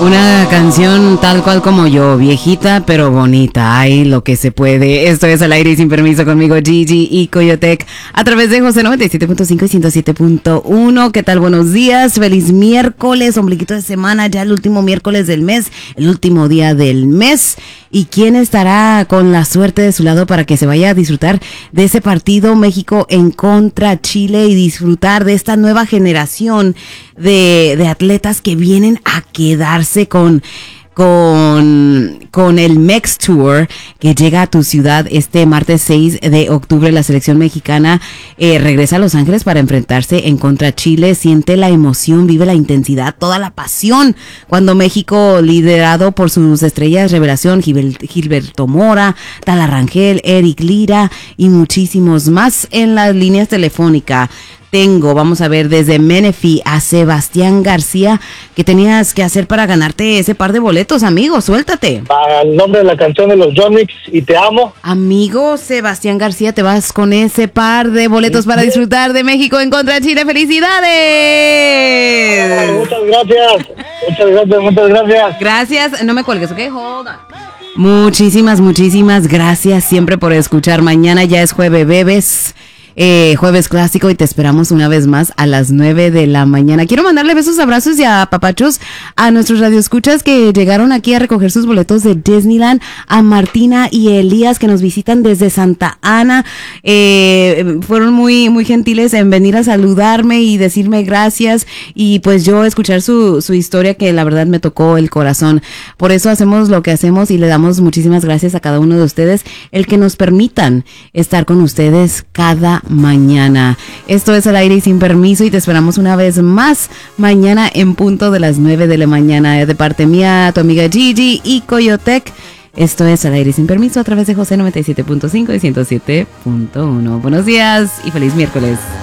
Una canción tal cual como yo, viejita pero bonita, ay, lo que se puede. Esto es Al Aire y Sin Permiso conmigo, Gigi y Coyotec, a través de José 97.5 y 107.1. ¿Qué tal? Buenos días, feliz miércoles, ombliguito de semana, ya el último miércoles del mes, el último día del mes. ¿Y quién estará con la suerte de su lado para que se vaya a disfrutar de ese partido México en contra Chile y disfrutar de esta nueva generación de atletas que vienen a quedarse con el Mex Tour que llega a tu ciudad este martes 6 de octubre? La selección mexicana regresa a Los Ángeles para enfrentarse en contra Chile. Siente la emoción, vive la intensidad, toda la pasión cuando México, liderado por sus estrellas revelación, Gilberto Mora, Tala Rangel, Eric Lira y muchísimos más en las líneas telefónicas. Vamos a ver, desde Menifee a Sebastián García. ¿Qué tenías que hacer para ganarte ese par de boletos, amigo? Suéltate. Para el nombre de la canción de los Jonix y Te Amo. Amigo Sebastián García, te vas con ese par de boletos para disfrutar de México en contra de Chile. ¡Felicidades! Muchas gracias. Muchas gracias. Gracias. No me cuelgues, ¿ok? Hold on. Muchísimas gracias siempre por escuchar. Mañana ya es jueves bebés. Jueves clásico y te esperamos una vez más a las 9 de la mañana. Quiero mandarle besos, abrazos y apapachos a nuestros radioescuchas que llegaron aquí a recoger sus boletos de Disneyland, a Martina y Elías que nos visitan desde Santa Ana. Fueron muy gentiles en venir a saludarme y decirme gracias, y pues yo escuchar su historia, que la verdad me tocó el corazón. Por eso hacemos lo que hacemos y le damos muchísimas gracias a cada uno de ustedes el que nos permitan estar con ustedes cada mañana. Esto es Al Aire y Sin Permiso y te esperamos una vez más mañana en punto de las 9 de la mañana. De parte mía, tu amiga Gigi y Coyotec. Esto es Al Aire y Sin Permiso a través de José 97.5 y 107.1. Buenos días y feliz miércoles.